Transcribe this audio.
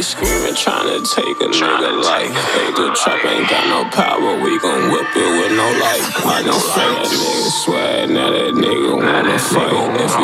screaming, tryna take a nigga life. Hey, the trap ain't got no power, we gon' whip it with no life. I done fed that nigga swag, now that nigga wanna fight. If